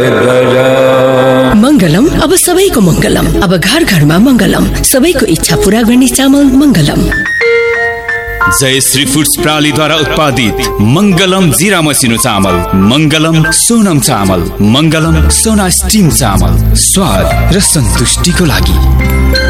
मंगलम अब सबैको मंगलम, अब घर घरमा मंगलम, सबैको इच्छा पूरा गर्ने चामल मंगलम। जय श्री फूड्स प्रणालीद्वारा उत्पादित मंगलम जीरा मसिनो चामल, मंगलम सोनम चामल, मंगलम सोना स्टिम चामल, स्वाद र सन्तुष्टिको लागि।